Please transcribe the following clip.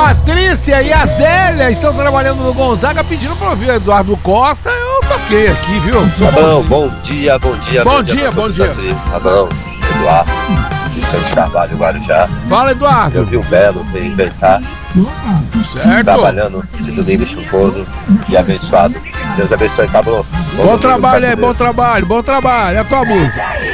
Patrícia e a Zélia estão trabalhando no Gonzaga, pedindo pra ouvir o Eduardo Costa. Eu toquei aqui, viu? Bom dia. Bom dia. Tá bom, Eduardo, de Santos Carvalho, Guarujá. Fala, Eduardo. Eu vi o Belo reinventar, Certo. trabalhando esse domingo chuvoso e abençoado. Deus abençoe, tá bom? Bom trabalho aí, bom trabalho. É a tua música.